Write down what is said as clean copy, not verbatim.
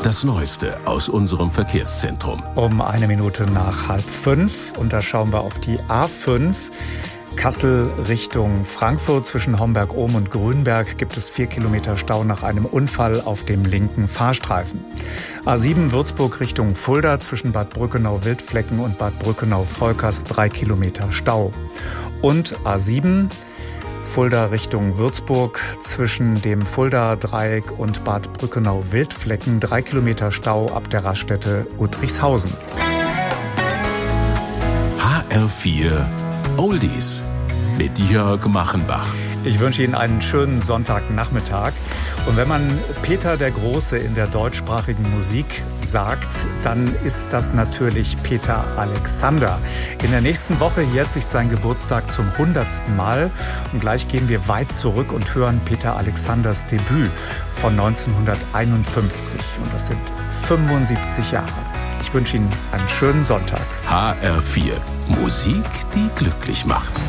das Neueste aus unserem Verkehrszentrum. Um 4:01. Und da schauen wir auf die A5. Kassel Richtung Frankfurt. Zwischen Homberg-Ohm und Grünberg gibt es 4 Kilometer Stau nach einem Unfall auf dem linken Fahrstreifen. A7 Würzburg Richtung Fulda. Zwischen Bad Brückenau-Wildflecken und Bad Brückenau-Volkers 3 Kilometer Stau. Und A7 Fulda Richtung Würzburg. Zwischen dem Fulda-Dreieck und Bad Brückenau-Wildflecken 3 Kilometer Stau ab der Raststätte Uttrichshausen. HR4 Oldies mit Jörg Machenbach. Ich wünsche Ihnen einen schönen Sonntagnachmittag. Und wenn man Peter der Große in der deutschsprachigen Musik sagt, dann ist das natürlich Peter Alexander. In der nächsten Woche jährt sich sein Geburtstag zum 100. Mal. Und gleich gehen wir weit zurück und hören Peter Alexanders Debüt von 1951. Und das sind 75 Jahre. Ich wünsche Ihnen einen schönen Sonntag. HR4 Musik, die glücklich macht.